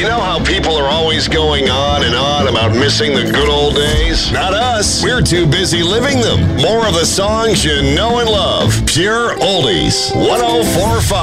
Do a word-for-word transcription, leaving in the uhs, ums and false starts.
You know how people are always going on and on about missing the good old days? Not us. We're too busy living them. More of the songs you know and love. Pure Oldies. one oh four point five.